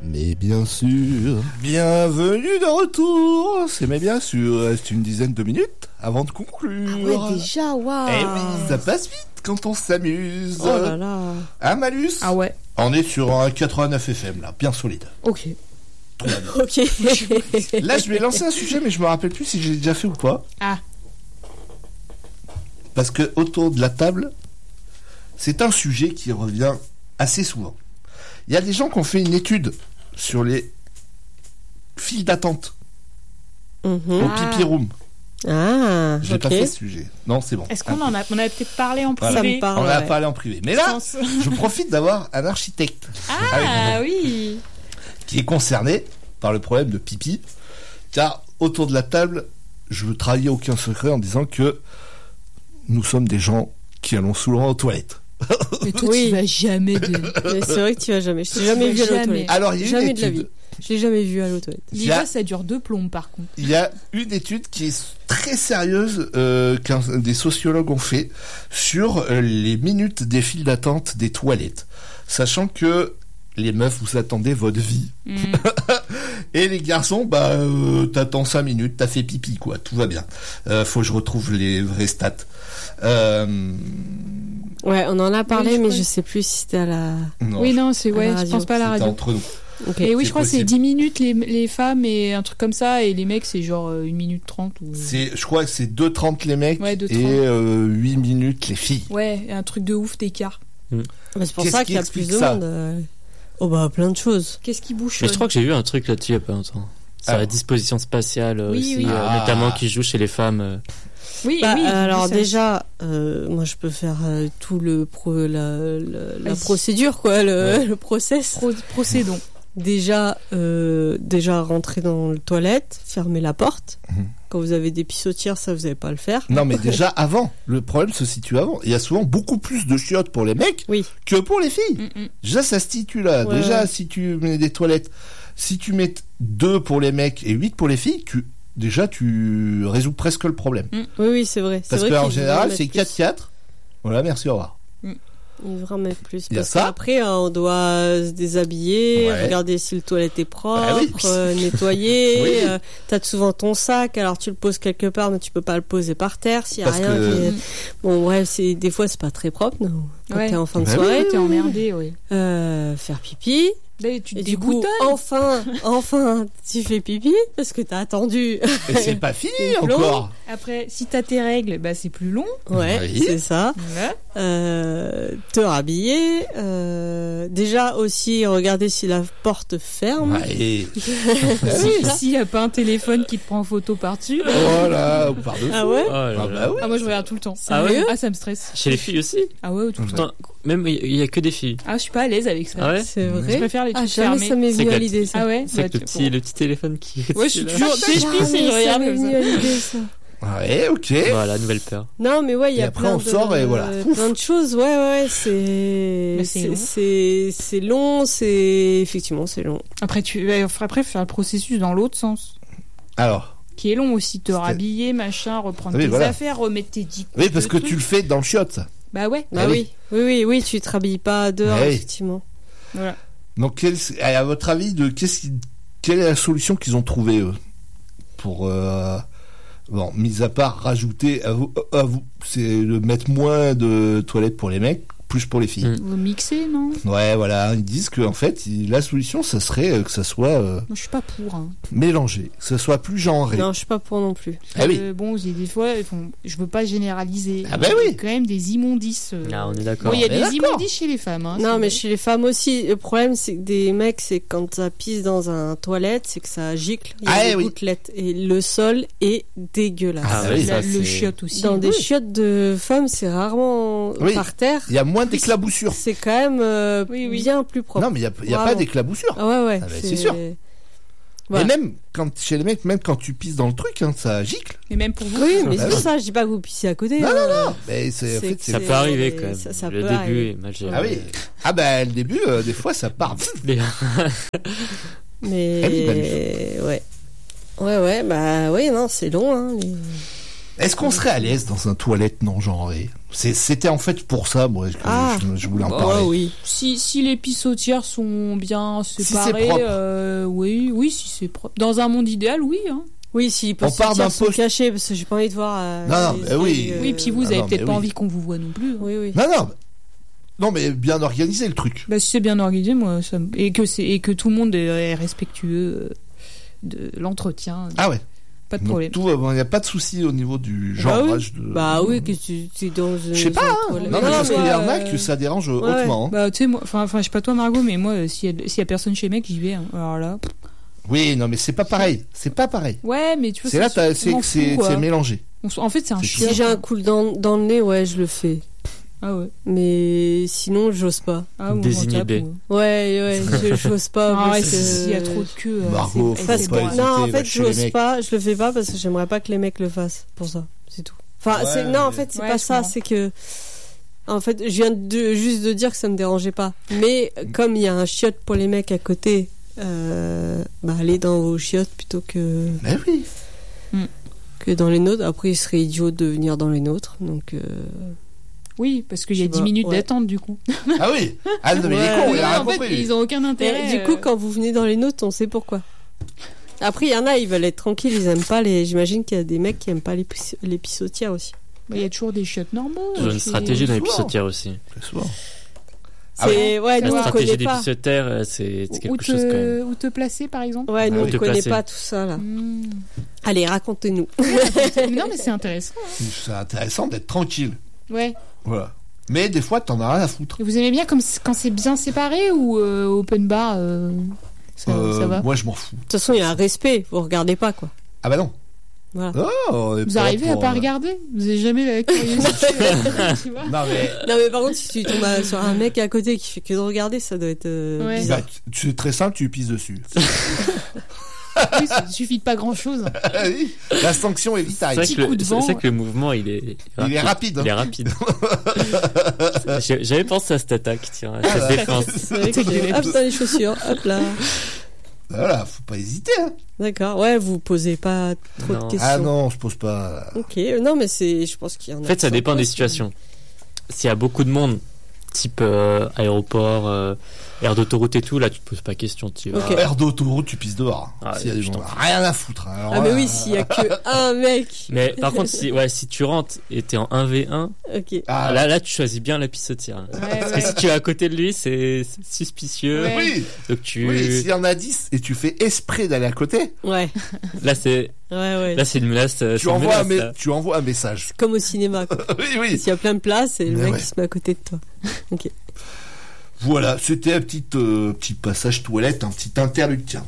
Mais bien sûr, bienvenue de retour. C'est mais bien sûr, reste une dizaine de minutes avant de conclure. Ah ouais, déjà, waouh. Eh oui, ça passe vite quand on s'amuse. Oh là là. Hein, Malus? Ah ouais. On est sur un 89 FM, là, bien solide. Ok. Ok. Là, je vais lancer un sujet, mais je me rappelle plus si j'ai déjà fait ou pas. Ah. Parce que autour de la table, c'est un sujet qui revient assez souvent. Il y a des gens qui ont fait une étude sur les files d'attente au pipi room. Ah, Je n'ai pas fait ce sujet. Non, c'est bon. Est-ce qu'on en a peut-être parlé en privé? Ça me parle, On en a ouais. parlé en privé. Mais là, je profite d'avoir un architecte Ah oui. qui est concerné par le problème de pipi. Car autour de la table, je veux trahir aucun secret en disant que nous sommes des gens qui allons souvent aux toilettes. Mais toi, Oui. tu vas jamais de... Mais c'est vrai que tu vas jamais. Je t'ai jamais vu à Jamais. l'autoilette. Alors, il y a une Jamais de la étude. vie. Je l'ai jamais vu à l'autoilette. Il y a- L'IVA, ça dure 2 plombes, par contre. Il y a une étude qui est très sérieuse qu'un des sociologues ont fait sur les minutes des files d'attente des toilettes. Sachant que les meufs, vous attendez votre vie. Et les garçons, t'attends 5 minutes, t'as fait pipi, quoi. Tout va bien. Faut que je retrouve les vraies stats. Ouais, on en a parlé, Oui, je mais crois. je sais plus si c'était à la. Non, Oui, non, c'est À ouais, la je radio. pense pas à la c'était radio. entre nous. Ok. Et oui, C'est je crois que c'est possible. 10 minutes les femmes et un truc comme ça, et les mecs, c'est genre 1 minute 30 ou... Je crois que c'est 2,30 les mecs Ouais, 2,30. et 8 minutes les filles. Ouais, un truc de ouf d'écart. Bah, c'est pour Qu'est-ce ça qui qu'il y a plus explique de ça monde. Oh bah plein de choses. Qu'est-ce qui bouge Mais je crois que j'ai vu un truc là-dessus il y a pas longtemps. Sur Alors. la disposition spatiale Oui, aussi, oui. notamment qui joue chez les femmes. Oui, Bah, oui. alors ça- déjà, moi je peux faire tout le la Vas-y. procédure quoi, le process. Procédons. Déjà rentrer dans les toilettes, fermer la porte. Mhm. Quand vous avez des pissotières, ça vous n'allez pas le faire. Non, mais déjà avant. Le problème se situe avant. Il y a souvent beaucoup plus de chiottes pour les mecs Oui. que pour les filles. Déjà, ça se situe là. Ouais, Déjà, ouais. si tu mets des toilettes, si tu mets 2 pour les mecs et 8 pour les filles, tu résous presque le problème. Oui, c'est vrai. Parce vrai qu'en qu'ils général, devraient c'est mettre 4-4. Voilà, merci, au revoir. Ils devraient en mettre plus. Il y a Parce ça. qu'après, on doit se déshabiller, Ouais. regarder si le toilette est propre, Bah oui. nettoyer. Oui. T'as souvent ton sac, alors tu le poses quelque part, mais tu peux pas le poser par terre s'il y a Parce rien. que- Bon, bref, des fois, c'est pas très propre, non. Quand Ouais. t'es en fin de Bah soirée. T'es emmerdé, oui. Faire pipi. Là, tu te Et du coup, déboutonnes. enfin, tu fais pipi parce que t'as attendu. Et c'est pas fini Une plombe. encore. Après, si t'as tes règles, bah c'est plus long. Ouais, Oui. c'est ça. Ouais. Te rhabiller. Déjà aussi regarder si la porte ferme. Ouais. S'il y a pas un téléphone qui te prend en photo par-dessus. Voilà, ou par-dessus. Ah ouais. Oh là Ah là. bah oui. Ah, moi je regarde tout le temps. Ah ouais. Ah, ça me stresse. Chez les filles aussi. Ah ouais, tout le temps. Putain, même il y a que des filles. Ah, je suis pas à l'aise avec ça. Ah ouais. C'est Je vrai. préfère les Ah, trucs jamais fermés. ça m'est C'est venu que à la- l'idée ça. Ah ouais. C'est bah, que le petit téléphone qui. Ouais, je suis là. toujours. Tu sais, je pisse et je Jamais ça regarde m'est comme venu ça. à l'idée ça. Ouais, ok. Voilà, nouvelle peur. Non, mais ouais, il y Et a après, plein on de, sort et voilà. plein de choses. Ouais, Mais c'est long. c'est long, effectivement, c'est long. Après, après, faire le processus dans l'autre sens. Alors. Qui est long aussi. Te C'était- rhabiller, machin, reprendre Oui, tes voilà. affaires, remettre tes 10 coups Oui, parce de que trucs. tu le fais dans le chiotte, ça. Bah ouais. Bah Ah oui. oui, tu te rhabilles pas dehors, Ah oui. effectivement. Voilà. Donc, à votre avis, quelle est la solution qu'ils ont trouvée, eux, pour, bon, mis à part rajouter, à vous, c'est de mettre moins de toilettes pour les mecs, plus pour les filles. Vous mixez, non? Ouais, voilà, ils disent que en fait, la solution, ça serait que ça soit Moi, je suis pas pour. Hein. mélangé, que ça soit plus genré. Non, je suis pas pour non plus. Ah oui. Bon, j'ai des fois, je veux pas généraliser. Ah bah oui. Il y a quand même des immondices. Ah, on est d'accord. Bon, il y a On est des d'accord. immondices chez les femmes. Hein, Non, c'est mais vrai. chez les femmes aussi, le problème, c'est que des mecs, c'est que quand ça pisse dans un toilette, c'est que ça gicle. Il y a Ah, des oui. gouttelettes. Et le sol est dégueulasse. Ah oui, ça, Le c'est- chiotte aussi. Dans des Oui. chiottes de femmes, c'est rarement Oui. par terre. Il y a moins d'éclaboussures. C'est quand même Oui, oui. bien plus propre. Non, mais il y a pas Vraiment. d'éclaboussures. Ah ouais. Ah bah, c'est sûr. Voilà. Et même chez les mecs, même quand tu pisses dans le truc, hein, ça gicle. Mais même pour vous. Oui, mais Bah c'est pour oui. ça, je dis pas que vous pissez à côté. Non, hein. Mais c'est, en C'est fait, que c'est... Ça peut arriver quand même. Ça le peut début arriver. est mal géré. Ah oui. Ah bah le début, des fois, ça part. Mais- Mais Ah oui, ouais, bah oui, non, c'est long. Hein, Est-ce qu'on serait à l'aise dans un toilette non genré? C'était en fait pour ça, moi, que je voulais en parler. oui. Si les pissotières sont bien c'est séparées, propre. oui, si c'est propre. Dans un monde idéal, oui. Hein. Oui, s'ils peuvent On part d'un se poste- cacher, parce que j'ai pas envie de voir. Non, mais oui. Oui, puis vous Ah avez non, peut-être mais pas oui. envie qu'on vous voit non plus. Hein. Oui. Non, mais bien organisé le truc. Bah, si c'est bien organisé, moi, et que tout le monde est respectueux de l'entretien, Ah ouais. pas de Donc problème. tout, il n'y a pas de souci au niveau du Bah oui. genrage de. Bah oui, que tu es dans. Je sais pas. Non, mais parce qu'il y en a que ça dérange hautement. Hein. Bah, tu sais, moi, enfin, je sais pas toi, Margot, mais moi, s'il y a personne chez mec, j'y vais. Hein. Alors là. Oui, non, mais c'est pas pareil. C'est pas pareil. Ouais, mais tu vois, C'est là, on m'en fout, quoi. c'est mélangé. En fait, c'est un C'est chien. Si j'ai un coup dans le nez, ouais, je le fais. Ah ouais. Mais sinon, j'ose pas. Ah, ou Désinhibé. Ouais, j'ose pas. Ah ouais, parce que- s'il y a trop de queue. Margot, c'est- faut Parce c'est que, pas bon. hésiter, non, en va fait, chez les j'ose mecs. pas, je le fais pas parce que j'aimerais pas que les mecs le fassent. Pour ça, c'est tout. Enfin, Ouais, non, en fait, c'est Ouais, pas je ça, comprends. c'est que. En fait, je viens juste de dire que ça me dérangeait pas. Mais comme il y a un chiotte pour les mecs à côté, allez dans vos chiottes plutôt Mais oui. que dans les nôtres. Après, il serait idiot de venir dans les nôtres. Donc, Oui, parce qu'il y a Je sais 10 pas, minutes ouais. d'attente, du coup. Ah oui. Ah non, mais il est Ouais. con, il Ouais, a rien en fait, compris. lui. ils ont aucun intérêt. mais du coup, quand vous venez dans les nôtres, on sait pourquoi. Après, il y en a, ils veulent être tranquilles, ils aiment pas les. J'imagine qu'il y a des mecs qui aiment pas les pissotières aussi. il y a toujours des chiottes normaux. Toujours une c'est- stratégie dans les souvent. pissotières aussi. C'est souvent. C'est Ah oui. ouais, La nous on stratégie connaît des pas. pissotières, c'est Où quelque chose quand même. où te placer, par exemple. Ouais, nous Ah on oui. Te connaît placer. pas tout ça là. Hmm. Allez, racontez-nous. Non, mais c'est intéressant. hein. C'est intéressant d'être tranquille. Ouais. Voilà. Mais des fois, t'en as rien à foutre. Et vous aimez bien quand c'est bien séparé ou open bar ça va. Moi, je m'en fous. De toute façon, il y a un respect, vous regardez pas quoi. Ah bah non. Voilà. Oh, on est Vous pas arrivez à pour, pas regarder. Vous avez jamais la curiosité. Tu vois. Non mais. Non mais par contre, si tu tombes sur un mec à côté qui fait que de regarder, ça doit être Ouais. bizarre. Bah, c'est très simple, tu pisses dessus. Oui, il suffit de pas grand chose. Ah oui. La sanction est C'est vitale. vrai, petit que coup de vent. c'est vrai que le mouvement, il est Il est rapide. Il est rapide. J'avais pensé à cette attaque, tiens, à Ah, cette bah. défense. C'est vrai que- hop dans les chaussures, hop là. Voilà, faut pas hésiter. Hein. D'accord. Ouais, vous posez pas trop Non. de questions. Ah non, on se pose pas. Ok. Non mais je pense qu'il y en a. En fait, ça qui dépend s'en des posent. situations. S'il y a beaucoup de monde, type aéroport, aire d'autoroute et tout, là, tu te poses pas question. Tu vas... Ok. Air d'autoroute, tu pisses dehors. Ah, S'il y a des je gens, t'en prie. rien à foutre. Hein. Alors Ah mais là, oui, s'il y a que un mec. Mais par contre, si tu rentres et t'es en 1v1, Ok. Ah, là, tu choisis bien la pissotière. Parce que Ouais. si tu es à côté de lui, c'est suspicieux. Ouais. Oui, Donc tu... oui, s'il y en a 10 et tu fais esprit d'aller à côté, Ouais. Là, c'est Ouais. une menace. c'est tu une envoies, menace, là. tu envoies un message. Comme au cinéma. Quoi. Oui. S'il y a plein de places et le Mais mec ouais. qui se met à côté de toi. Ok. Voilà, c'était un petit passage toilette, un petit interlude, tiens.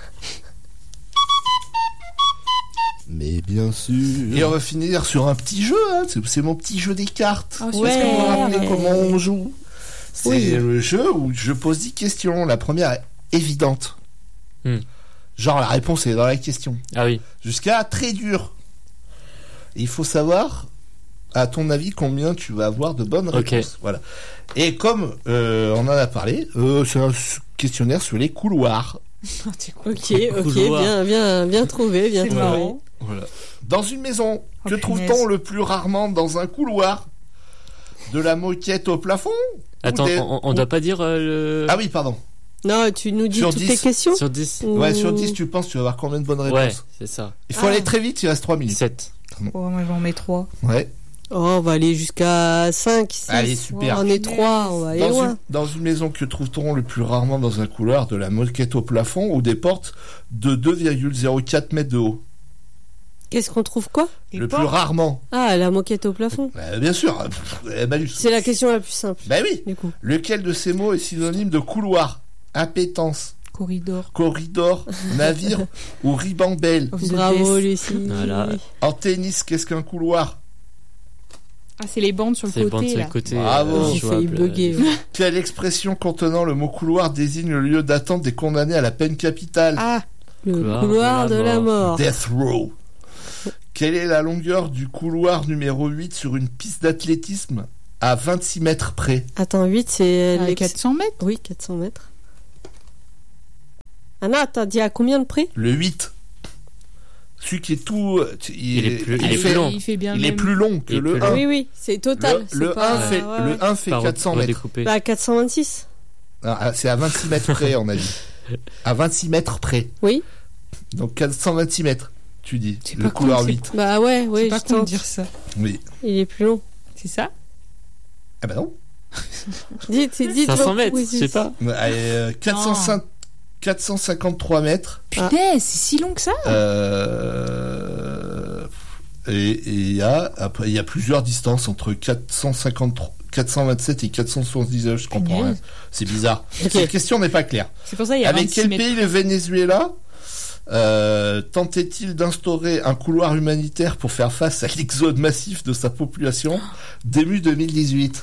Mais bien sûr. Et on va finir sur un petit jeu, hein. C'est mon petit jeu des cartes. Ah, Est-ce ouais. que vous vous rappelez comment on joue? C'est Oui. le jeu où je pose 10 questions. La première est évidente. Genre la réponse est dans la question. Ah oui. Jusqu'à très dur. Il faut savoir, à ton avis, combien tu vas avoir de bonnes Ok. réponses. Voilà. Et comme on en a parlé, c'est un questionnaire sur les couloirs. Ok, couloir. bien trouvé, bien C'est trouvé. marrant. Voilà. Dans une maison, Oh, que punaise. trouve-t-on le plus rarement dans un couloir? De la moquette au plafond? Attends, Ou des- on doit pas dire le... Ah oui, pardon. Non, tu nous dis Sur toutes 10. tes questions Sur 10. Ouais, sur Ou- 10, tu penses, tu vas avoir combien de bonnes Ouais, réponses? c'est ça. Il faut Ah. aller très vite, il reste 3 minutes. 7. Oh, moi, j'en mets 3. Ouais. Oh, on va aller jusqu'à 5, 6. Allez, super. On est 3, on va aller loin. Dans une maison, que trouve-t-on le plus rarement dans un couloir? De la moquette au plafond ou des portes de 2,04 mètres de haut? Qu'est-ce qu'on trouve quoi? Le plus rarement. Ah, la moquette au plafond. Bien sûr. Malus. C'est la question la plus simple, Bah oui. du coup. Lequel de ces mots est synonyme de couloir? Impétence, Corridor. corridor, navire ou ribambelle? Of the Bravo, death. Lucie. Voilà. En tennis, qu'est-ce qu'un couloir? Ah, c'est les bandes sur le C'est bon de côté, sur là. le côté. Bravo. J'ai failli jouable. bugger. ouais. Quelle expression contenant le mot couloir désigne le lieu d'attente des condamnés à la peine capitale? Ah, Le Couloir couloir de la mort. Death Row. Quelle est la longueur du couloir numéro 8 sur une piste d'athlétisme à 26 mètres près? Attends, 8, c'est... à 400 mètres. Oui, 400 mètres. Anna, t'as dit à combien de près? Le 8. Celui qui est tout... Il est plus fait- long. Il fait bien Il est même. plus long que Il est le plus 1. Oui, c'est total. Le c'est pas- 1 fait, ouais, le ouais. 1 fait Pas 400 mètres. redécoupé. Bah, 426. Ah, c'est à 26 mètres près, on a dit. À 26 mètres près. Oui. Donc 426 mètres, tu dis. C'est Le pas couloir con, c'est 8. Bah ouais, C'est oui, pas je con de tente. dire ça. Oui. Il est plus long. C'est ça? Ah bah non. Dites 500 mètres, je sais pas. 453 mètres. Putain, c'est si long que ça? Et il y a plusieurs distances entre 427 et 479, je comprends Punaise. rien. C'est bizarre. Ok. Cette question n'est pas claire. C'est pour ça qu'il y a Avec 26 quel mètres. pays le Venezuela tentait-il d'instaurer un couloir humanitaire pour faire face à l'exode massif de sa population début 2018?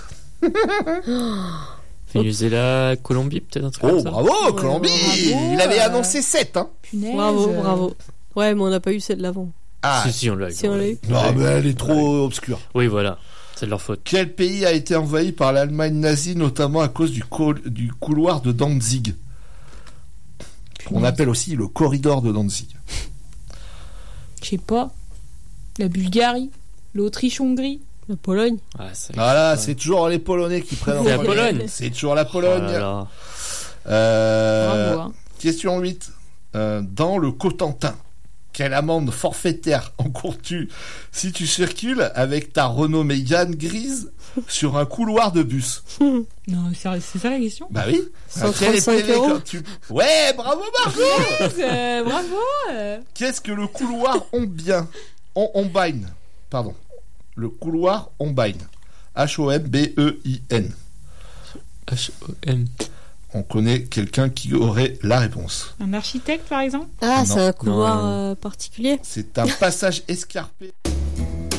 Venezuela, Colombie, peut-être un truc Oh, comme ça. bravo, Ouais, Colombie! bravo, Il avait annoncé 7, hein? Punaise. Bravo. Ouais, mais on n'a pas eu celle de l'avant. Ah, Si, on l'a eu. Si, on l'a eu. non, mais elle est trop obscure. Oui, voilà. C'est de leur faute. Quel pays a été envahi par l'Allemagne nazie, notamment à cause du couloir de Danzig? Qu'on appelle aussi le corridor de Danzig. Je sais pas. La Bulgarie, l'Autriche-Hongrie. La Pologne. Ah, c'est Voilà, c'est toujours les Polonais qui prennent en C'est la premier. Pologne. C'est toujours la Oh Pologne. là là. Bravo. Hein. Question 8. Dans le Cotentin, quelle amende forfaitaire encours-tu si tu circules avec ta Renault Mégane grise sur un couloir de bus? Non, c'est ça la question? Bah oui. 135 Quel est euros. quand tu- Ouais, bravo Margot. Bravo. Qu'est-ce que le couloir Hombein? Pardon. Le couloir Hombein. H-O-M-B-E-I-N. H-O-M. On connaît quelqu'un qui aurait la réponse. Un architecte, par exemple? Ah, Non. c'est un couloir Non. particulier. C'est un passage escarpé